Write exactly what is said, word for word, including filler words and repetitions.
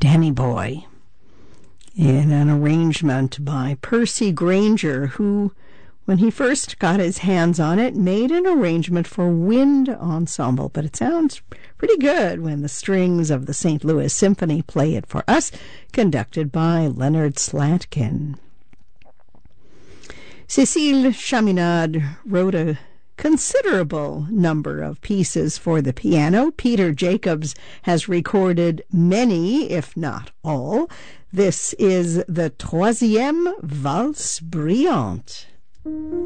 Danny Boy, in an arrangement by Percy Granger, who, when he first got his hands on it, made an arrangement for wind ensemble. But it sounds pretty good when the strings of the Saint Louis Symphony play it for us, conducted by Leonard Slatkin. Cécile Chaminade wrote a considerable number of pieces for the piano. Peter Jacobs has recorded many, if not all. This is the Troisième Valse Brillante.